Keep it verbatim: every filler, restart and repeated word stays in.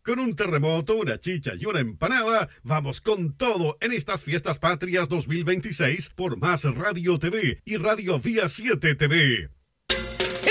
Con un terremoto, una chicha y una empanada, vamos con todo en estas Fiestas Patrias dos mil veintiséis por Más Radio T V y Radio Vía siete T V.